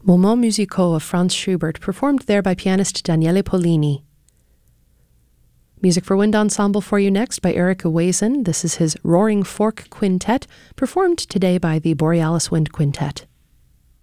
Moments musicaux of Franz Schubert, performed there by pianist Daniele Pollini. Music for Wind Ensemble for you next by Erica Wazen. This is his Roaring Fork Quintet, performed today by the Borealis Wind Quintet.